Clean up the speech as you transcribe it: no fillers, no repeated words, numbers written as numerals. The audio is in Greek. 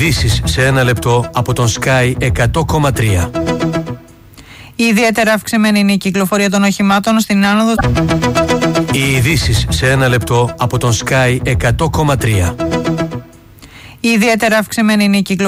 ειδήσεις σε ένα λεπτό από τον Sky 100,3. Ιδιαίτερα αυξημένη είναι η κυκλοφορία των οχημάτων στην άνοδο. Οι ειδήσεις σε ένα λεπτό από τον Sky 100,3. Ιδιαίτερα αυξημένη είναι η κυκλοφορία